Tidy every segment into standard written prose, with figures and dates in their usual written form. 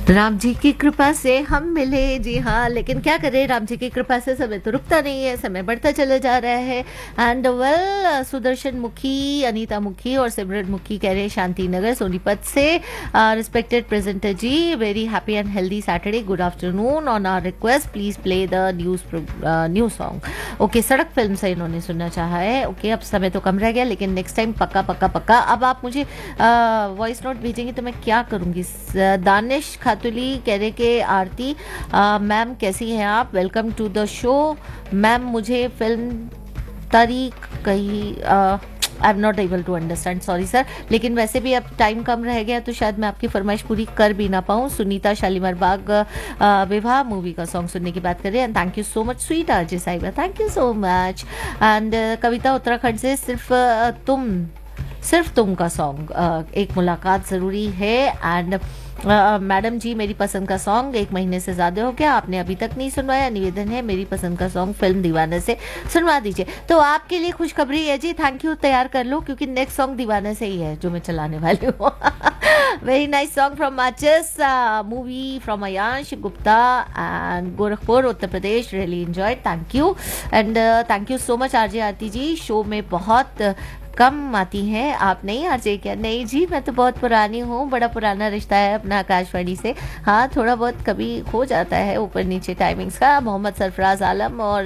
राम जी की कृपा से हम मिले, जी हाँ। लेकिन क्या करें, राम जी की कृपा से समय तो रुकता नहीं है, समय बढ़ता चला जा रहा है। एंड वेल, सुदर्शन मुखी, अनीता मुखी और सिमरन मुखी कह रहे हैं शांति नगर सोनीपत से, respected presenter ji, very happy and healthy Saturday, good afternoon. On our request please play the new song. Okay, सड़क फिल्म से इन्होंने सुनना चाहा है। ओके, अब समय तो कम रह गया, लेकिन नेक्स्ट टाइम पक्का पक्का पक्का। अब आप मुझे वॉइस नोट भेजेंगे तो मैं क्या करूँगी। दानिश खातुली कह रहे कि आरती मैम कैसी हैं आप, welcome to the show. Ma'am मुझे फिल्म तारीख कही, I am not able to understand, sorry sir. लेकिन वैसे भी अब टाइम कम रह गया तो शायद मैं आपकी फरमाइश पूरी कर भी ना पाऊँ। सुनीता शालीमार बाग विवाह मूवी का सॉन्ग सुनने की बात कर रहे हैं। Thank you so much sweet RJ साहिबा, thank you so much. And कविता उत्तराखंड से सिर्फ तुम का सॉन्ग, एक मुलाकात ज़रूरी है। एंड मैडम जी, मेरी पसंद का सॉन्ग 1 महीने से ज़्यादा हो गया, आपने अभी तक नहीं सुनवाया, निवेदन है मेरी पसंद का सॉन्ग फिल्म दीवाना से सुनवा दीजिए। तो आपके लिए खुशखबरी है जी, थैंक यू, तैयार कर लो क्योंकि नेक्स्ट सॉन्ग दीवाना से ही है जो मैं चलाने वाली हूँ। वेरी नाइस सॉन्ग फ्रॉम माचिस movie from Ayansh Gupta and Gorakhpur Uttar Pradesh, really enjoyed, thank you. And thank you so much RJ Aarti ji, show में बहुत कम आती हैं आप। नहीं आरजे क्या? नहीं जी, मैं तो बहुत पुरानी हूँ, बड़ा पुराना रिश्ता है अपना आकाशवाणी से। हाँ, थोड़ा बहुत कभी हो जाता है ऊपर नीचे टाइमिंग्स का। मोहम्मद सरफराज आलम और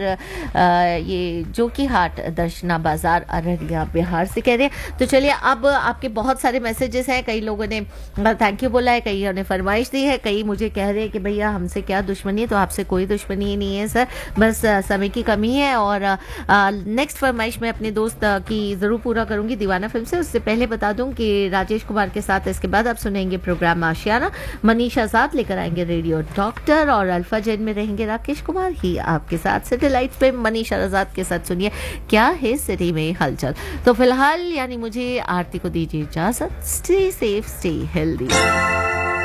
ये जो की हाट दर्शना बाजार अररिया बिहार से कह रहे हैं। तो चलिए, अब आपके बहुत सारे मैसेजेस हैं, कई लोगों ने थैंक यू बोला है, कई ने फरमाइश दी है, कई मुझे कह रहे हैं कि भैया हमसे क्या दुश्मनी है। तो आपसे कोई दुश्मनी ही नहीं है सर, बस समय की कमी है। और नेक्स्ट फरमाइश मैं अपने दोस्त की ज़रूर पूरा करूंगी दीवाना फिल्म से। उससे पहले बता दूं कि राजेश कुमार के साथ इसके बाद आप सुनेंगे प्रोग्राम आशियाना, मनीषा साथ लेकर आएंगे रेडियो डॉक्टर, और अल्फा जेन में रहेंगे राकेश कुमार ही आपके साथ। सैटेलाइट पे मनीषा आजाद के साथ सुनिए क्या है सिटी में हलचल। तो फिलहाल यानी मुझे आरती को दीजिए इजाजत, स्टे सेफ, स्टे हेल्दी।